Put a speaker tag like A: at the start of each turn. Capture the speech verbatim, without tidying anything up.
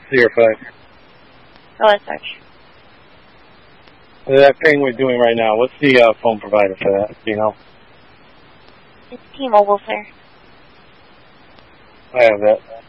A: zero five.
B: Go ahead, Sarge.
A: That thing we're doing right now, what's the uh, phone provider for that? Do you know?
B: It's T-Mobile, sir.
A: I have that.